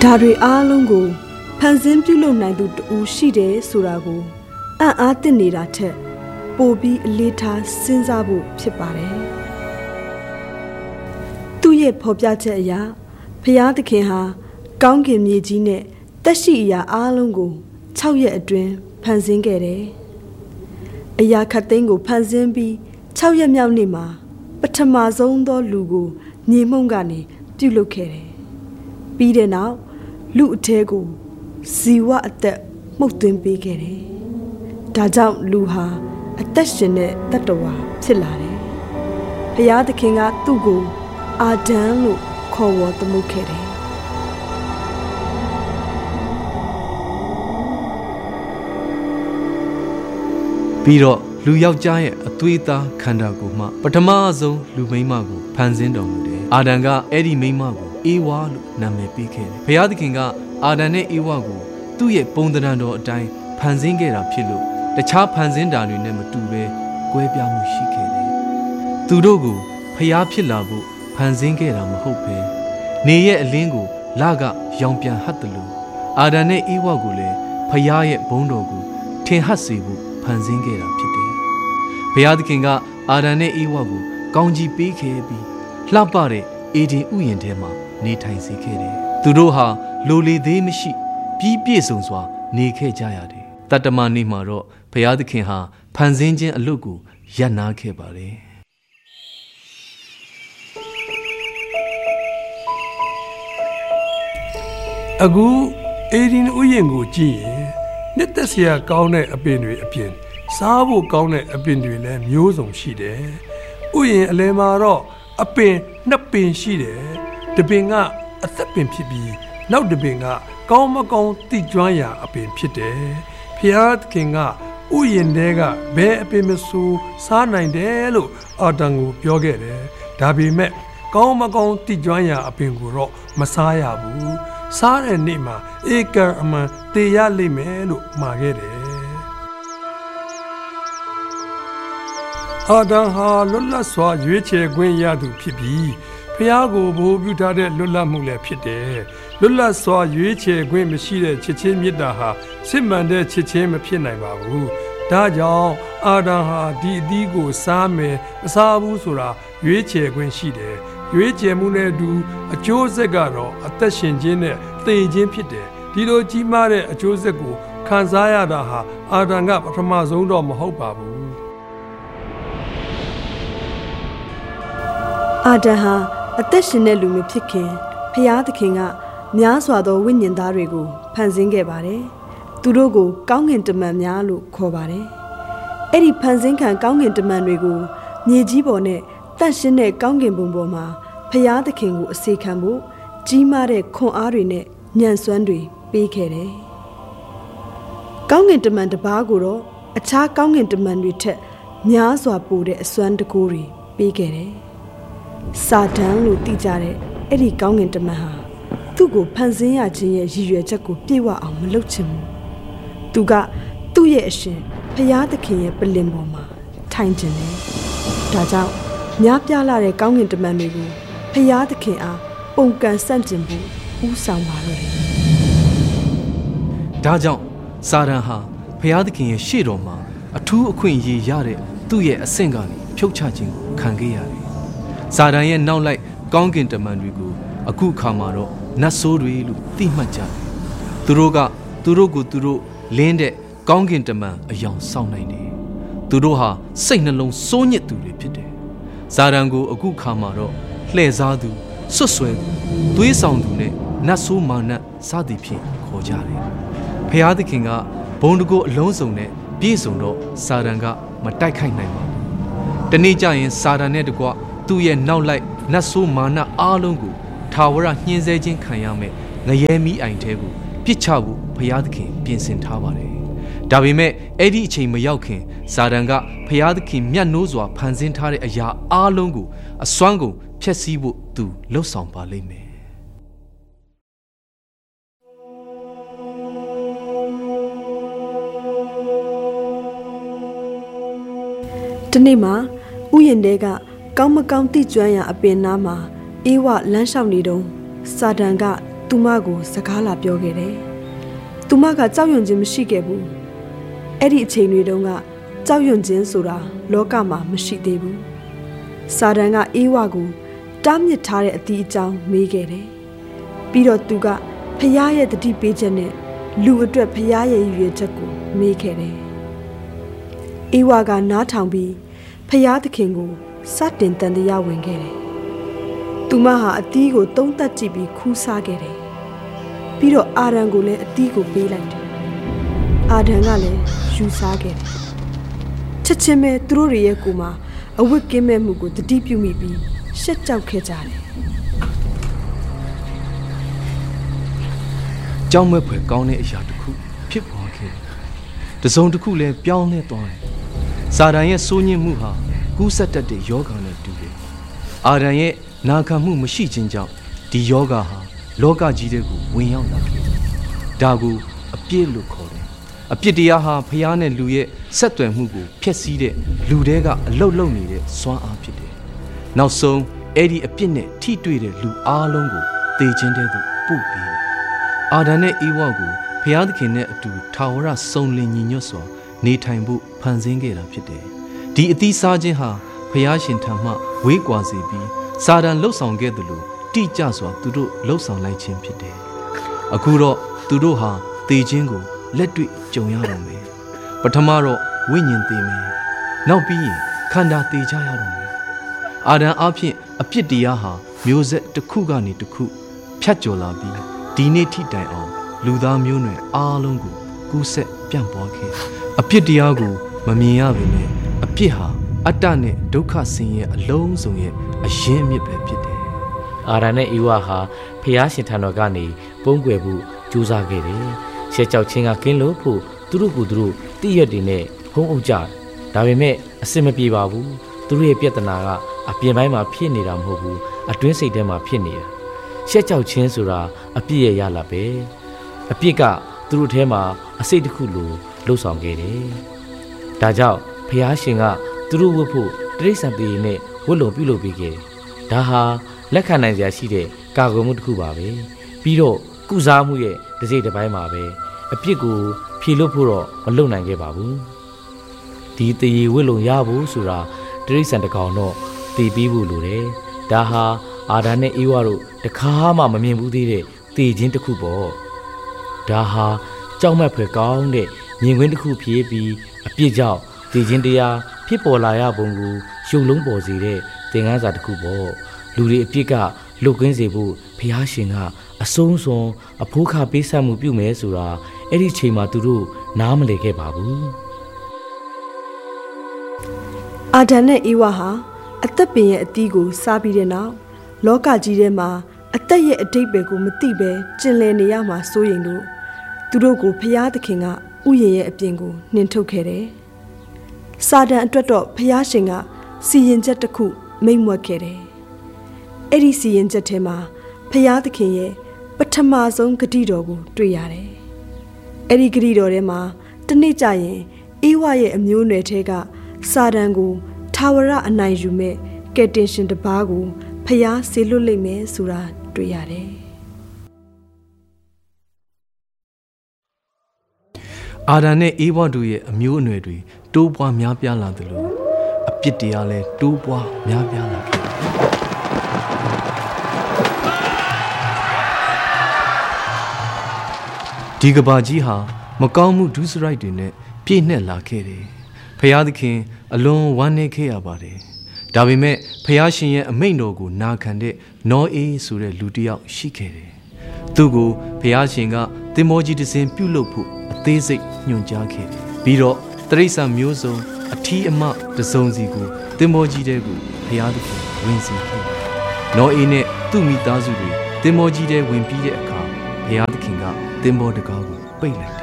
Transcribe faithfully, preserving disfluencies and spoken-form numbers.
ဒါတွေအားလုံးကိုဖန်ဆင်းပြုလုပ်နိုင်သူတူရှိတယ်ဆိုတာကိုအံ့အားသင့်နေတာထက်ပိုပြီးအလေးထားစဉ်းစားဖို့ဖြစ်ပါတယ်သူ့ရဲ့ဖော်ပြချက်အရဖျားသခင်ဟာကောင်းကင်မြေကြီးနဲ့တက်ရှိအရာအားလုံးကို၆ရက်အတွင်းဖန်ဆင်းခဲ့တယ်အရာခတ်သိမ်းကိုဖန်ဆင်းပြီး၆ရက်မြောက်နေ့မှာပထမဆုံးသောလူကိုမြေမှုန့်ကနေပြုလုပ်ခဲ့တယ်ပြီးတဲ့နောက်လူအထဲကိုဇီဝအသက်မှုတ်သွင်းပေးခဲ့တယ်ဒါကြောင့်လူဟာအသက်ရှင်တဲ့တတ္တဝါဖြစ်လာတယ်ဘုရားသခင်ကသူ့ကိုအာဒံလို့ခေါ်ဝေါ်သမုတ်ခဲ့တယ်ပြီးတော့လူယောက်ျားရဲ့အသွေးသားခန္ဓာကိုယ်မှပထမဆုံးလူမိန်းမကိုဖန်ဆင်းတော်မူတယ်အာဒံကအဲ့ဒီမိန်းမကိုအေဝါလို့နာမည်ပေးခဲ့တယ်ဘုရားသခင်ကအာဒံနဲ့အေဝါကိုသူ့ရဲ့ပုံသဏ္ဍာန်တော်အတိုင်းဖန်ဆင်းခဲ့တာဖြစ်လို့တခြားဖန်ဆင်းတာတွေနဲ့မတူပဲကွဲပြားမှုရှိခဲ့တယ်သူတို့ကိုဖျားဖြစ်လာဖို့ဖန်ဆင်းခဲ့တာမဟုတ်ပဲနေရဲ့အလင်းကိုလကရောင်ပြန်ဟတ်တယ်လို့အာဒံနဲ့အေဝါကိုလည်းဖျားရဲ့ဘုန်းတော်ကိုထင်ဟပ်စေဖို့ဖန်ဆင်းခဲ့တာဖြစ်တယ်ဘုရားသခင်ကအာဒံနဲ့အေဝါကိုကောင်းချီးပေးခဲ့ပြီးလှပတဲ့အေဒင်ဥယျာဉ်ထဲမှာနေထိုင်စေခဲ့တယ်သူတို့ဟာလိုလေသေးမရှိပြီးပြည့်စုံစွာနေခဲ့ကြရတယ်တတ္တမနေ့မှာတော့ဘုရားသခင်ဟာဖန်ဆင်းခြင်းအလုပ်ကိုရပ်နားခဲ့ပါတယ်အခုအေဒင်ဥယျာဉ်ကိုကြည့်ရင်နှစ်သက်စရာကောင်းတဲ့အပင်တွေအပြင်စားဖို့ကောင်းတဲ့အပင်တွေလည်းမျိုးစုံရှိတယ်ဥယျာဉ်အလယ်မှာတော့အပင်နှစ်ပင်ရှိတယ်တပင်ကအသက်ပင်ဖြစ်ပြီးနောက်တပင်ကကောင်းမကောင်းတိကျွမ်းရာအပင်ဖြစ်တယ်ဖျားသခင်ကဥယျာဉ်တဲကဘယ်အပင်မဆိုစားနိုင်တယ်လို့အာဒံကိုပြောခဲ့တယ်ဒါပေမဲ့ကောင်းမကောင်းတိကျွမ်းရာအပင်ကိုတော့မစားရဘူးစားတဲ့နေ့မှာဧကံအမှန်တေရလိမ့်မယ်လို့မှာခဲ့တယ်အာဒံဟာလွတ်လပ်စွာရွေးချယ်ခွင့်ရသူဖြစ်ပြီးဖျားကိုဘိုးပြုထားတဲ့လွတ်လပ်မှုလည်းဖြစ်တယ်လွတ်လပ်စွာရွေးချယ်ခွင့်မရှိတဲ့ချစ်ချင်းမေတ္တာဟာစစ်မှန်တဲ့ချစ်ချင်းမဖြစ်နိုင်ပါဘူးဒါကြောင့်အာဒံဟာဒီအသီးကိုစားမယ်မစားဘူးဆိုတာရွေးချယ်ခွင့်ရှိတယ်ရွေးချယ်မှုနဲ့အတူအကျိုးဆက်ကတော့အသက်ရှင်ခြင်းနဲ့သေခြင်းဖြစ်တယ်ဒီလိုကြီးမားတဲ့အကျိုးဆက်ကိုခံစားရတာဟာအာဒံကပထမဆုံးတော့မဟုတ်ပါဘူးအာဒံဟာအသက်ရှင်တဲ့လူမျိုးဖြစ်ခင်ဖျားသခင်ကများစွာသောဝိညာဉ်သားတွေကိုဖန်ဆင်းခဲ့ပါတယ်သူတို့ကိုကောင်းကင်တမန်များလို့ခေါ်ပါတယ်အဲ့ဒီဖန်ဆင်းခံကောင်းကင်တမန်တွေကိုမြေကြီးပေါ်နဲ့တန့်ရှင်းတဲ့ကောင်းကင်ဘုံပေါ်မှာဖျားသခင်ကိုအစေခံဖို့ကြီးမားတဲ့ခွန်အားတွေနဲ့ညံ့စွမ်းတွေပေးခဲ့တယ်ကောင်းကင်တမန်တစ်ပါးကိုတော့အခြားကောင်းကင်တမန်တွေထက်များစွာပိုတဲ့အစွမ်းတကူတွေပေးခဲ့တယ်စာတန်လို့သိကြတဲ့အဲ့ဒီကောင်းကင်တမန်ဟာသူ့ကိုဖန်ဆင်းရခြင်းရဲ့ရည်ရွယ်ချက်ကိုပြည့်ဝအောင်မလုပ်ချင်ဘူးသူကသူ့ရဲ့အရှင်ဖျားသခင်ရဲ့ပလင်ပေါ်မှာထိုင်ခြင်းတယ်ဒါကြောင့်များပြားလာတဲ့ကောင်းကင်တမန်တွေကိုဖျားသခင်အားပုံကန်ဆန့်ကျင်ဖို့ဥဆောင်ပါတော့တယ်ဒါကြောင့်စာတန်ဟာဖျားသခင်ရဲ့ရှေ့တော်မှာအထူးအခွင့်အရေးရတဲ့သူ့ရဲ့အဆင့်ကနေဖြုတ်ချခြင်းကိုခံခဲ့ရတယ်စာတန်ရဲ့နောက်လိုက်ကောင်းကင်တမန်တွေကိုအခုခါမှာတော့နတ်ဆိုးတွေလို့သိမှတ်ကြတယ်သူတို့ကသူတို့ကိုသူတို့လင်းတဲ့ကောင်းကင်တမန်အယောင်ဆောင်နိုင်တယ်သူတို့ဟာစိတ်နှလုံးစိုးညစ်သူတွေဖြစ်တယ်စာတန်ကိုအခုခါမှာတော့လှည့်စားသူဆွတ်ဆွဲသူသွေးဆောင်သူနဲ့နတ်ဆိုးမာနစသည်ဖြင့်ခေါ်ကြတယ်ဖျားသခင်ကဘုံတကိုအလုံးစုံနဲ့ပြည့်စုံတော့စာတန်ကမတိုက်ခိုက်နိုင်ပါဘူးတနေ့ကျရင်စာတန်နဲ့တကွသူ့ရဲ့နောက်လိုက်နတ်ဆိုးမာနအားလုံးကိုထာဝရညှင်းဆဲခြင်းခံရမယ်ငရဲမီးအိမ်ထဲကိုပြစ်ချဖို့ဘုရားသခင်ပြင်ဆင်ထားပါတယ်ဒါပေမဲ့အဲ့ဒီအချိန်မရောက်ခင်စာတန်ကဘုရားသခင်မြတ်နိုးစွာဖန်ဆင်းထားတဲ့အရာအားလုံးကိုအစွမ်းကုန်ဖျက်ဆီးဖို့သူလှုပ်ဆောင်ပါလိမ့်မယ်ဒီနေ့မှာဥယျာဉ်တဲကကောင်းမကောင်းတိကျွမ်းရာအပင်နားမှာအေးဝလမ်းလျှောက်နေတုန်းစာတန်ကသူသူမကိုစကားလာပြောခဲ့တယ်သူမကကြောက်ရွံ့ခြင်းမရှိခဲ့ဘူးအဲ့ဒီအချိန်တွေတုန်းကကြောက်ရွံ့ခြင်းဆိုတာလောကမှာမရှိသေးဘူးစာတန်ကအေးဝါကိုတားမြစ်ထားတဲ့အတီးအကြောင်းမေးခဲ့တယ်ပြီးတော့သူကဖခင်ရဲ့တတိပေးချက်နဲ့လူအတွက်ဖခင်ရဲ့ရည်ရွယ်ချက်ကိုမေးခဲ့တယ်အေးဝါကနားထောင်ပြီးဖခင်သခင်ကိုစတင်တန်တရားဝင်ခဲ့တယ်သူမဟာအတီးကိုသုံးသက်ကြည့်ပြီးခူးစားခဲ့တယ်ပြီးတော့အာဒံကိုလည်းအတီးကိုပေးလိုက်တယ်အာဒံကလည်းယူစားခဲ့တယ်ချက်ချင်းပဲသူတို့ရဲ့ကိုယ်မှာအဝတ်ကင်းမဲ့မှုကိုတတိပြုမိပြီးရှက်ကြောက်ခဲ့ကြတယ်ကြောက်မက်ဖွယ်ကောင်းတဲ့အရာတစ်ခုဖြစ်ပေါ်ခဲ့တစုံတစ်ခုလည်းပြောင်းလဲသွားတယ်စာတန်ရဲ့စိုးညစ်မှုဟာကူးစက်တတ်တဲ့ယောဂါနဲ့တူတယ်အာဒံရဲ့နာခံမှုမရှိခြင်းကြောင့်ဒီယောဂါဟာလောကကြီးတဲ့ကိုဝင်ရောက်လာတယ်ဒါကိုအပြစ်လို့ခေါ်တယ်အပြစ်တရားဟာဖျားနဲ့လူရဲ့ဆက်သွယ်မှုကိုဖျက်ဆီးတဲ့လူတွေကအလုတ်လုံနေတဲ့စွမ်းအားဖြစ်တယ်နောက်ဆုံးအဲ့ဒီအပြစ်နဲ့ထိတွေ့တဲ့လူအားလုံးကိုသေခြင်းတဲ့သူပို့ပြီးအာဒံနဲ့အေဝါကိုဖျားသခင်နဲ့အတူထာဝရစုံလင်ညီညွတ်စွာနေထိုင်ဖို့ဖန်ဆင်းခဲ့တာဖြစ်တယ်ဒီအသီးစားခြင်းဟာဖျားရှင်ထံမှဝေးကွာစေပြီးစာတန်လှုပ်ဆောင်ခဲ့သလိုတိကျစွာသူတို့လှုပ်ဆောင်လိုက်ခြင်းဖြစ်တယ်အခုတော့သူတို့ဟာသေခြင်းကိုလက်တွေ့ကြုံရတော့မယ်ပထမတော့ဝိညာဉ်သေမယ်နောက်ပြီးရင်ခန္ဓာသေကြရတော့မယ်အာဒံအဖြစ်အပြစ်တရားဟာမျိုးဆက်တစ်ခုကနေတစ်ခုဖြတ်ကျော်လာပြီးဒီနေ့ထိတိုင်အောင်လူသားမျိုးနွယ်အားလုံးကိုကူးဆက်ပြန့်ပွားခဲ့အပြစ်တရားကိုမမြင်ရပေမဲ့အပြစ်ဟာအတ္တနဲ့ဒုက္ခဆင်းရဲအလုံးစုံရဲ့အရင်းအမြစ်ပဲဖြစ်တယ်အာဒံနဲ့ဧဝဟာဖျားရှင်ထံတော်ကနေပုံကွယ်ဖို့ကြိုးစားခဲ့တယ်ရှက်ကြောက်ခြင်းကကင်းလို့ဖို့သူတို့ကိုသူတို့တည့်ရက်တွေနဲ့ဖုံးအုပ်ကြတယ်ဒါပေမဲ့အစင်မပြေပါဘူးသူတို့ရဲ့ပြဿနာကအပြင်ပိုင်းမှာဖြစ်နေတာမဟုတ်ဘူးအတွင်းစိတ်ထဲမှာဖြစ်နေတာရှက်ကြောက်ခြင်းဆိုတာအပြစ်ရဲ့ရလာပဲအပြစ်ကသူတို့ထဲမှာအစိတ်တစ်ခုလိုလှုပ်ဆောင်ခဲ့တယ်ဒါကြောင့်ဖျားရှင်ကသူတို့ဝတ်ဖို့တိရစ္ဆာန်တွေနဲ့ဝတ်လုံပြုလုပ်ပေးခဲ့ဒါဟာလက်ခံနိုင်စရာရှိတဲ့ကာကွယ်မှုတစ်ခုပါပဲပြီးတော့ကုစားမှုရဲ့တစ်စိတ်တစ်ပိုင်းမှာပဲအပြစ်ကိုဖြေလို့ဖို့တော့မလုပ်နိုင်ခဲ့ပါဘူးဒီတရေဝတ်လုံရဖို့ဆိုတာတိရစ္ဆာန်တစ်ကောင်တော့တည်ပြီးဖို့လိုတယ်ဒါဟာအာဒံနဲ့အေဝါတို့တခါမှမမြင်ဘူးသေးတဲ့တည်ခြင်းတစ်ခုပေါ့ဒါဟာကြောက်မက်ဖွယ်ကောင်းတဲ့မြင်ကွင်းတစ်ခုဖြစ်ပြီးအပြစ်ကြောင့်တည်ခြင်းတရားဖြစ်ပေါ်လာရပုံကိုရှုပ်လုံးပေါ်စေတဲ့သင်ခန်းစာတစ်ခုပေါ့လူတွေအပြစ်ကလွတ်ကင်းစေဖို့ဘုရားရှင်ကအဆုံးစွန်အဖိုးခပေးဆက်မှုပြုမယ်ဆိုတာအဲ့ဒီချိန်မှာသူတို့နားမလည်ခဲ့ပါဘူးအာဒံနဲ့အေဝါဟာအသက်ပင်ရဲ့အသီးကိုစားပြီးတဲ့နောက်လောကကြီးထဲမှာအသက်ရဲ့အတိတ်ပဲကိုမသိပဲကျင်လည်နေရမှာစိုးရင်လို့သူတို့ကိုဖျားသခင်ကဥယျာဉ်ရဲ့အပြင်ကိုနှင်ထုတ်ခဲ့တယ်။စာတန်အတွက်တော့ဖျားရှင်ကစီရင်ချက်တစ်ခုမိန့်မွက်ခဲ့တယ်။အဲ့ဒီစီရင်ချက်ထဲမှာဖျားသခင်ရဲ့ပထမဆုံးဂတိတော်ကိုတွေ့ရတယ်။အဲ့ဒီဂတိတော်ထဲမှာတနေ့ကျရင်အေဝါရဲ့အမျိုးနွယ်ထဲကစာတန်ကိုထာဝရအနိုင်ယူမဲ့ကယ်တင်ရှင်တစ်ပါးကိုဖျားဆေလွတ်လိမ့်မယ်ဆိုတာတွေ့ရတယ်အာဒံနဲ့အေဝါတို့ရဲ့အမျိုးအနွယ်တွေတိုးပွားများပြားလာသလိုအပြစ်တရားလည်းတိုးပွားများပြားလာခဲ့ဒီကဘာကြီးဟာမကောင်းမှုဒုစရိုက်တွေနဲ့ပြည့်နှက်လာခဲ့တယ်ဖျားသခင်အလွန်ဝမ်းနည်းခဲ့ရပါတယ်ဒါပေမဲ့ဖျားရှင်ရဲ့အမိန့်တော်ကိုနာခံတဲ့နောအေးဆိုတဲ့လူတစ်ယောက်ရှိခဲ့တယ်သူကိုဖျားရှင်ကသင်္ဘောကြီးတစ်စင်းပြုတ်လုဖို့အသေးစိတ်ညွှန်ကြားခဲ့တယ်ပြီးတော့တရိစ္ဆာန်မျိုးစုံအထီးအမတစုံစီကိုသင်္ဘောကြီးတဲကိုဖျားသခင်ဝင်စေခဲ့တယ်နောအေးနဲ့သူ့မိသားစုတွေသင်္ဘောကြီးတဲဝင်ပြီးတဲ့အခါဖျားသခင်ကသင်္ဘောတကားကိုပိတ်လိုက်တယ်